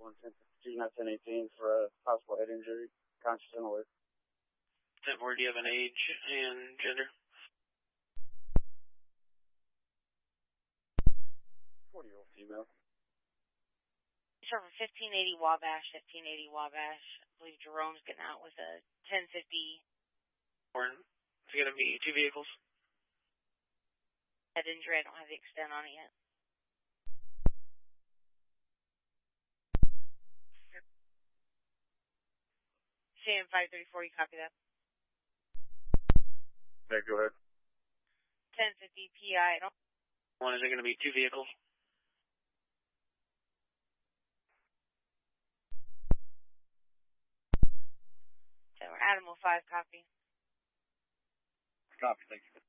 not 1018 for a possible head injury, conscious and alert. 10-4, do you have an age and gender? 40-year-old female. Sure, for 1580 Wabash, 1580 Wabash. I believe Jerome's getting out with a 1050. Or is it going to be 2 vehicles? Head injury, I don't have the extent on it yet. CM 534, you copy that? Yeah, go ahead. 1050 PI. One, is it going to be 2 vehicles? So we're Animal 5, copy. Copy, thank you.